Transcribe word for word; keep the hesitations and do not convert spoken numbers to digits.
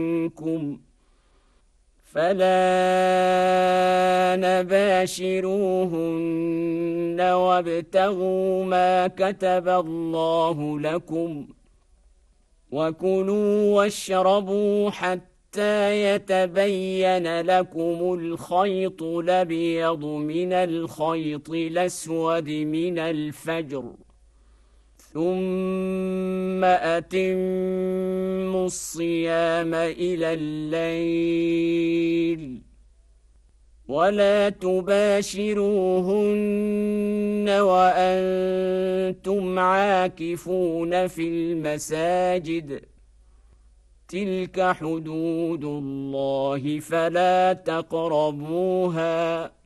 منكم فلا نباشروهن وابتغوا ما كتب الله لكم وكلوا واشربوا حتى يتبين لكم الخيط الأبيض من الخيط الأسود من الفجر ثم أتموا الصيام إلى الليل ولا تباشروهن وأنتم عاكفون في المساجد تلك حدود الله فلا تقربوها